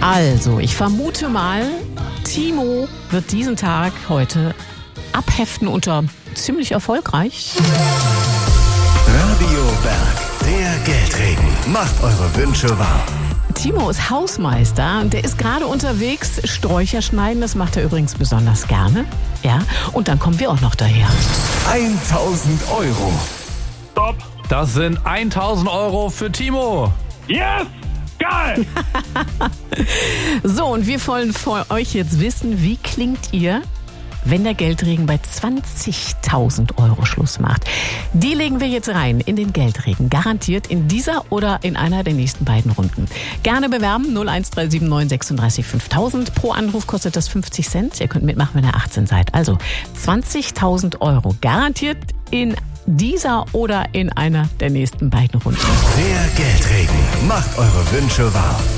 Also, ich vermute mal, Timo wird diesen Tag heute abheften unter ziemlich erfolgreich. Radio Berg, der Geldregen. Macht eure Wünsche wahr. Timo ist Hausmeister und der ist gerade unterwegs. Sträucher schneiden, das macht er übrigens besonders gerne. Ja, und dann kommen wir auch noch daher. 1000 Euro. Stopp. Das sind 1000 Euro für Timo. Yes! Geil! So, und wir wollen von euch jetzt wissen, wie klingt ihr, wenn der Geldregen bei 20.000 Euro Schluss macht? Die legen wir jetzt rein in den Geldregen. Garantiert in dieser oder in einer der nächsten beiden Runden. Gerne bewerben 01379 36 5000. Pro Anruf kostet das 50 Cent. Ihr könnt mitmachen, wenn ihr 18 seid. Also 20.000 Euro. Garantiert in dieser oder in einer der nächsten beiden Runden. Der Geldregen. Macht eure Wünsche wahr.